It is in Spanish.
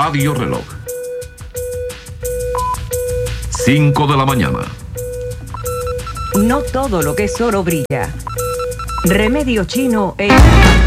Radio Reloj. 5 de la mañana. No todo lo que es oro brilla. Remedio Chino